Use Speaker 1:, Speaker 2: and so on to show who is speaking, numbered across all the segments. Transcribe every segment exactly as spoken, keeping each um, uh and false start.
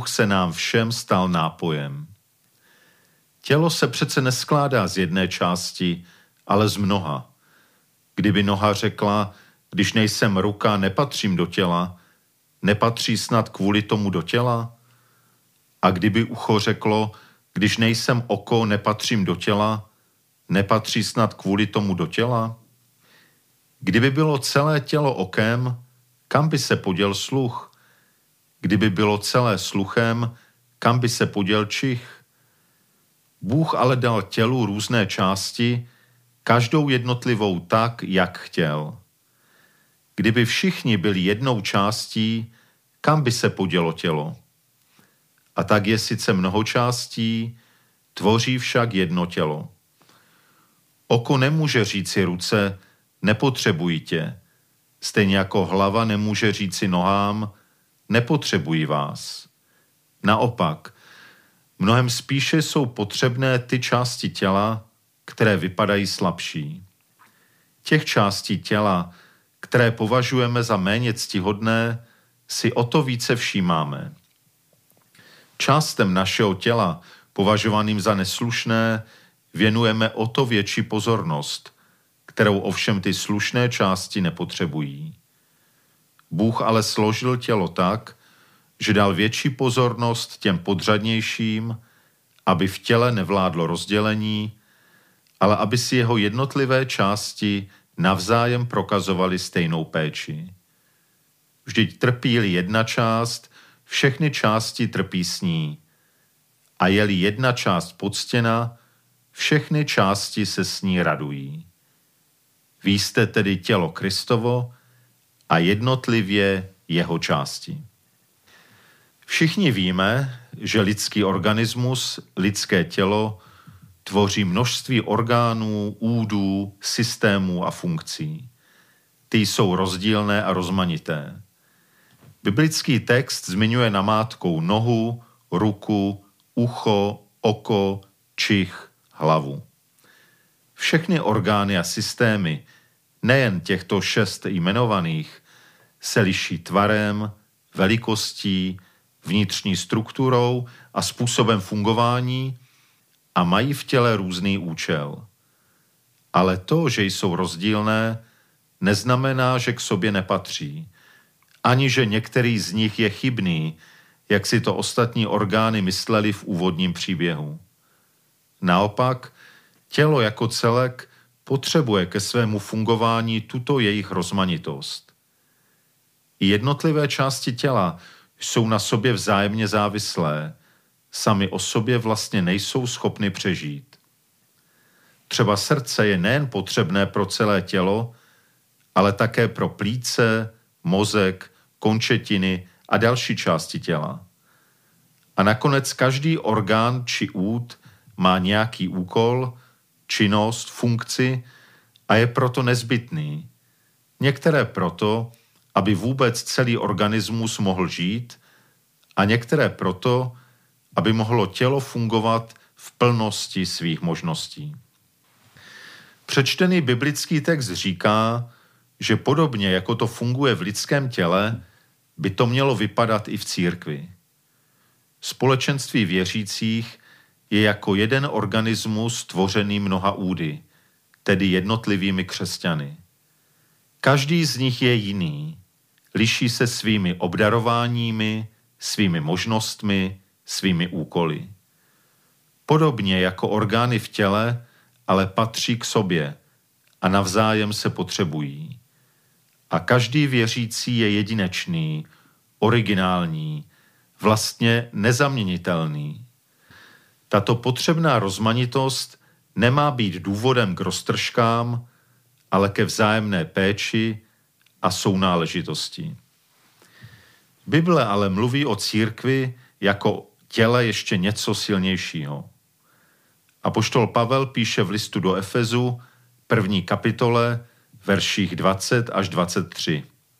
Speaker 1: Bůh se nám všem stal nápojem. Tělo se přece neskládá z jedné části, ale z mnoha. Kdyby noha řekla, když nejsem ruka, nepatřím do těla, nepatří snad kvůli tomu do těla? A kdyby ucho řeklo, když nejsem oko, nepatřím do těla, nepatří snad kvůli tomu do těla? Kdyby bylo celé tělo okem, kam by se poděl sluch? Kdyby bylo celé sluchem, kam by se poděl čich? Bůh ale dal tělu různé části, každou jednotlivou tak, jak chtěl. Kdyby všichni byli jednou částí, kam by se podělo tělo? A tak je sice mnoho částí, tvoří však jedno tělo. Oko nemůže říci ruce, nepotřebuji tě, stejně jako hlava nemůže říci nohám, nepotřebuji vás. Naopak, mnohem spíše jsou potřebné ty části těla, které vypadají slabší. Těch částí těla, které považujeme za méně ctihodné, si o to více všímáme. Částem našeho těla, považovaným za neslušné, věnujeme o to větší pozornost, kterou ovšem ty slušné části nepotřebují. Bůh ale složil tělo tak, že dal větší pozornost těm podřadnějším, aby v těle nevládlo rozdělení, ale aby si jeho jednotlivé části navzájem prokazovaly stejnou péči. Vždyť trpí-li jedna část, všechny části trpí s ní. A je-li jedna část poctěna, všechny části se s ní radují. Vy jste tedy tělo Kristovo a jednotlivě jeho části. Všichni víme, že lidský organismus, lidské tělo, tvoří množství orgánů, údů, systémů a funkcí. Ty jsou rozdílné a rozmanité. Biblický text zmiňuje namátkou nohu, ruku, ucho, oko, čich, hlavu. Všechny orgány a systémy, nejen těchto šest jmenovaných, se liší tvarem, velikostí, vnitřní strukturou a způsobem fungování a mají v těle různý účel. Ale to, že jsou rozdílné, neznamená, že k sobě nepatří, ani že některý z nich je chybný, jak si to ostatní orgány mysleli v úvodním příběhu. Naopak, tělo jako celek potřebuje ke svému fungování tuto jejich rozmanitost. I jednotlivé části těla jsou na sobě vzájemně závislé, sami o sobě vlastně nejsou schopny přežít. Třeba srdce je nejen potřebné pro celé tělo, ale také pro plíce, mozek, končetiny a další části těla. A nakonec každý orgán či úd má nějaký úkol, činnost, funkci a je proto nezbytný. Některé proto, aby vůbec celý organismus mohl žít, a některé proto, aby mohlo tělo fungovat v plnosti svých možností. Přečtený biblický text říká, že podobně jako to funguje v lidském těle, by to mělo vypadat i v církvi. Společenství věřících je jako jeden organismus tvořený mnoha údy, tedy jednotlivými křesťany. Každý z nich je jiný, liší se svými obdarováními, svými možnostmi, svými úkoly. Podobně jako orgány v těle, ale patří k sobě a navzájem se potřebují. A každý věřící je jedinečný, originální, vlastně nezaměnitelný. Tato potřebná rozmanitost nemá být důvodem k roztržkám, ale ke vzájemné péči a sounáležitosti. Bible ale mluví o církvi jako těle ještě něco silnějšího. Apoštol Pavel píše v listu do Efezu, první kapitole, verších dvacet až dvacet tři.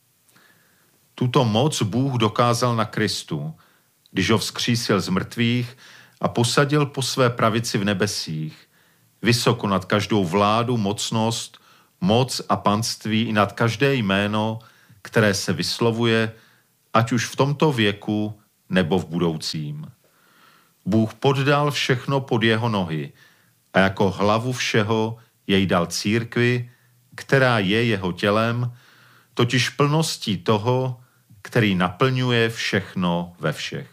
Speaker 1: Tuto moc Bůh dokázal na Kristu, když ho vzkřísil z mrtvých a posadil po své pravici v nebesích, vysoko nad každou vládu, mocnost, moc a panství i nad každé jméno, které se vyslovuje, ať už v tomto věku nebo v budoucím. Bůh poddal všechno pod jeho nohy a jako hlavu všeho jej dal církvi, která je jeho tělem, totiž plností toho, který naplňuje všechno ve všech.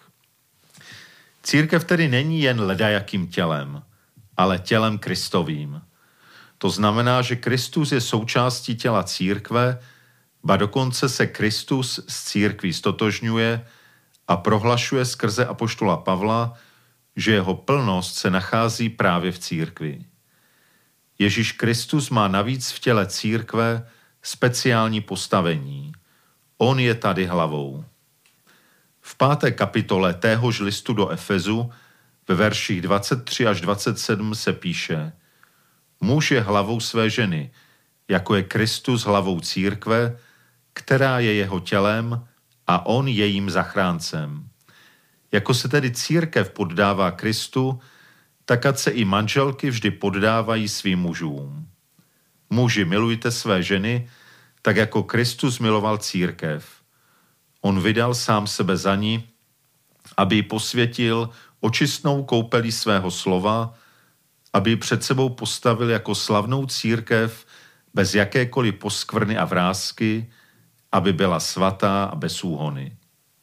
Speaker 1: Církev tedy není jen ledajakým tělem, ale tělem Kristovým. To znamená, že Kristus je součástí těla církve, ba dokonce se Kristus s církví stotožňuje a prohlašuje skrze apoštola Pavla, že jeho plnost se nachází právě v církvi. Ježíš Kristus má navíc v těle církve speciální postavení. On je tady hlavou. V páté kapitole téhož listu do Efezu ve verších dvacet tři až dvacet sedm se píše: Muž je hlavou své ženy, jako je Kristus hlavou církve, která je jeho tělem a on jejím zachráncem. Jako se tedy církev poddává Kristu, tak ať se i manželky vždy poddávají svým mužům. Muži, milujte své ženy, tak jako Kristus miloval církev. On vydal sám sebe za ní, aby ji posvětil očistnou koupelí svého slova, aby ji před sebou postavil jako slavnou církev bez jakékoliv poskvrny a vrásky, aby byla svatá a bez úhony.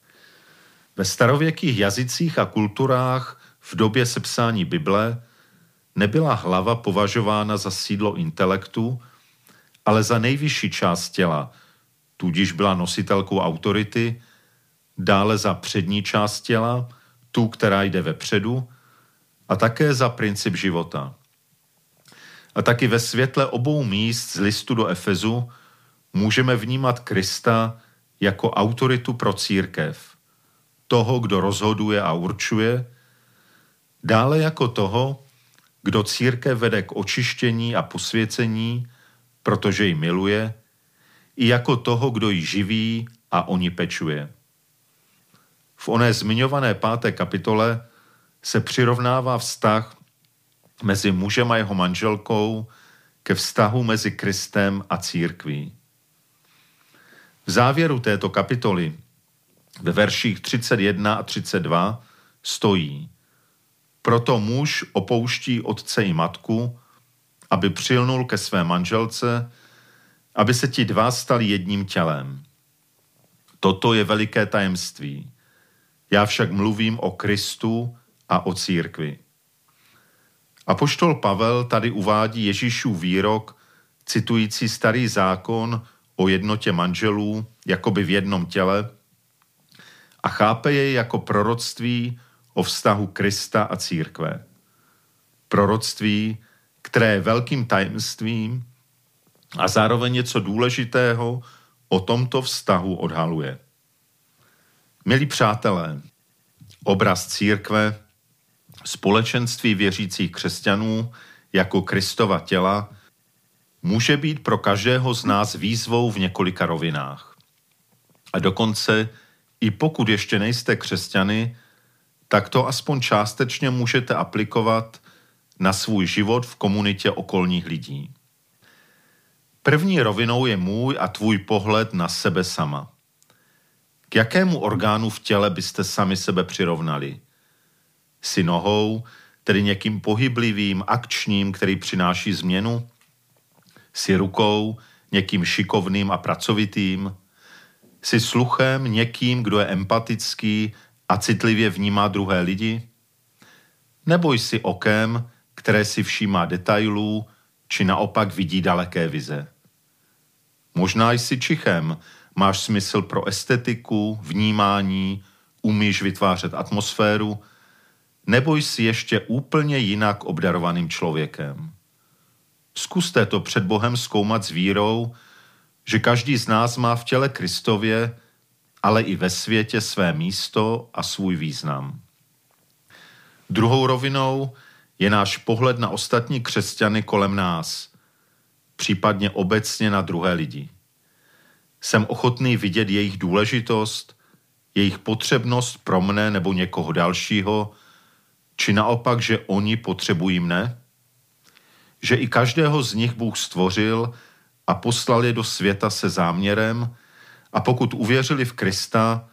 Speaker 1: Ve starověkých jazycích a kulturách v době sepsání Bible nebyla hlava považována za sídlo intelektu, ale za nejvyšší část těla, tudíž byla nositelkou autority, dále za přední část těla, tu, která jde vepředu, a také za princip života. A taky ve světle obou míst z listu do Efezu můžeme vnímat Krista jako autoritu pro církev, toho, kdo rozhoduje a určuje, dále jako toho, kdo církev vede k očištění a posvěcení, protože ji miluje, i jako toho, kdo ji živí a o ní pečuje. V oné zmiňované páté kapitole se přirovnává vztah mezi mužem a jeho manželkou ke vztahu mezi Kristem a církví. V závěru této kapitoly ve verších třicet jedna a třicet dva stojí: Proto muž opouští otce i matku, aby přilnul ke své manželce, aby se ti dva stali jedním tělem. Toto je veliké tajemství. Já však mluvím o Kristu a o církvi. Apoštol Pavel tady uvádí Ježíšův výrok, citující starý zákon o jednotě manželů, jakoby v jednom těle, a chápe jej jako proroctví o vztahu Krista a církve. Proroctví, které je velkým tajemstvím a zároveň něco důležitého o tomto vztahu odhaluje. Milí přátelé, obraz církve, společenství věřících křesťanů jako Kristova těla, může být pro každého z nás výzvou v několika rovinách. A dokonce, i pokud ještě nejste křesťany, tak to aspoň částečně můžete aplikovat na svůj život v komunitě okolních lidí. První rovinou je můj a tvůj pohled na sebe sama. K jakému orgánu v těle byste sami sebe přirovnali? Jsi nohou, tedy někým pohyblivým, akčním, který přináší změnu? Jsi rukou, někým šikovným a pracovitým? Jsi sluchem, někým, kdo je empatický a citlivě vnímá druhé lidi? Nebo jsi okem, které si všímá detailů, či naopak vidí daleké vize? Možná jsi čichem, máš smysl pro estetiku, vnímání, umíš vytvářet atmosféru, nebo jsi ještě úplně jinak obdarovaným člověkem. Zkuste to před Bohem zkoumat s vírou, že každý z nás má v těle Kristově, ale i ve světě své místo a svůj význam. Druhou rovinou je náš pohled na ostatní křesťany kolem nás, případně obecně na druhé lidi. Jsem ochotný vidět jejich důležitost, jejich potřebnost pro mne nebo někoho dalšího, či naopak, že oni potřebují mne? Že i každého z nich Bůh stvořil a poslal je do světa se záměrem, a pokud uvěřili v Krista,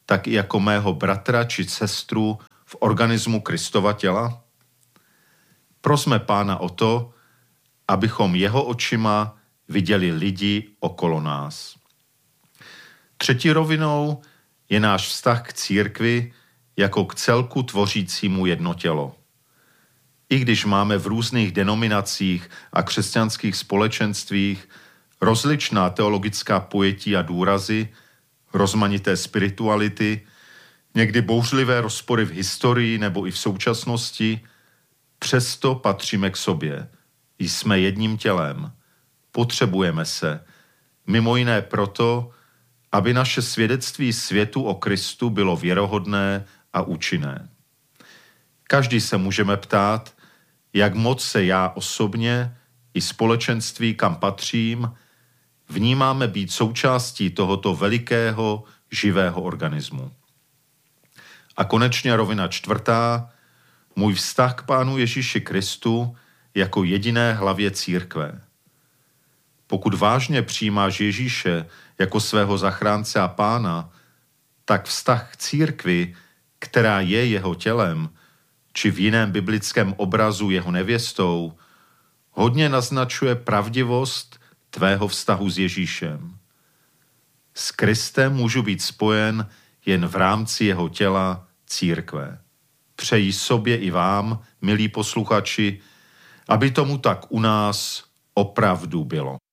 Speaker 1: tak i jako mého bratra či sestru v organismu Kristova těla? Prosme Pána o to, abychom jeho očima viděli lidi okolo nás. Třetí rovinou je náš vztah k církvi jako k celku tvořícímu jedno tělo. I když máme v různých denominacích a křesťanských společenstvích rozličná teologická pojetí a důrazy, rozmanité spirituality, někdy bouřlivé rozpory v historii nebo i v současnosti, přesto patříme k sobě. Jsme jedním tělem. Potřebujeme se. Mimo jiné proto, aby naše svědectví světu o Kristu bylo věrohodné a účinné. Každý se můžeme ptát, jak moc se já osobně i společenství, kam patřím, vnímáme být součástí tohoto velikého živého organismu. A konečně rovina čtvrtá, můj vztah k Pánu Ježíši Kristu jako jediné hlavě církve. Pokud vážně přijímáš Ježíše jako svého zachránce a Pána, tak vztah k církvi, která je jeho tělem, či v jiném biblickém obrazu jeho nevěstou, hodně naznačuje pravdivost tvého vztahu s Ježíšem. S Kristem můžu být spojen jen v rámci jeho těla církve. Přeji sobě i vám, milí posluchači, aby tomu tak u nás opravdu bylo.